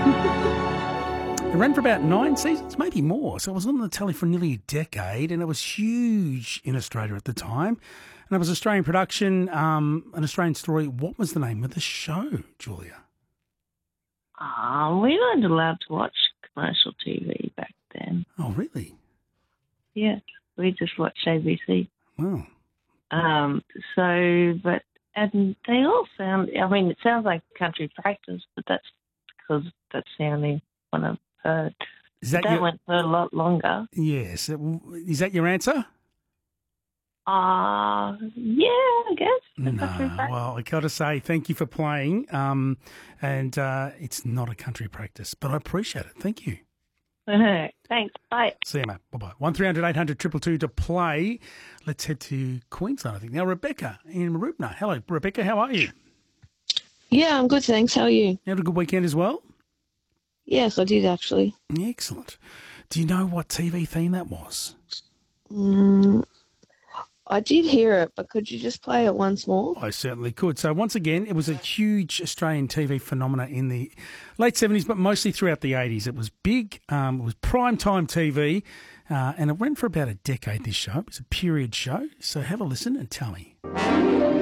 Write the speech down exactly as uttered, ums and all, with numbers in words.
It ran for about nine seasons, maybe more. So it was on the telly for nearly a decade, and it was huge in Australia at the time. And it was Australian production, um, an Australian story. What was the name of the show, Julia? Oh, we weren't allowed to watch commercial T V back then. Oh, really? Yeah, we just watched A B C. Wow. Um, so, but, and they all sound, I mean, it sounds like country practice, but that's because that's the only one I've heard. Is that, that your... went for a lot longer. Yes. Is that your answer? Uh, yeah, I guess. No, well, I got to say thank you for playing, um, and uh, it's not a country practice, but I appreciate it. Thank you. Thanks. Bye. See you, mate. Bye-bye. one three hundred eight hundred two two two to play. Let's head to Queensland, I think. Now, Rebecca in Mooroopna. Hello, Rebecca. How are you? Yeah, I'm good, thanks. How are you? You had a good weekend as well? Yes, I did, actually. Excellent. Do you know what T V theme that was? Mm, I did hear it, but could you just play it once more? I certainly could. So once again, it was a huge Australian T V phenomena in the late seventies, but mostly throughout the eighties. It was big. Um, it was prime time T V, uh, and it ran for about a decade, this show. It was a period show. So have a listen and tell me.